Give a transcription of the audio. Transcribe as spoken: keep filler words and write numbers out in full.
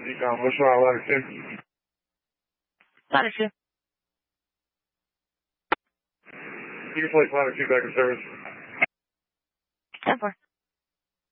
Decom, what's wrong, ladder two? Ladder two. You can place ladder two back in service. ten four.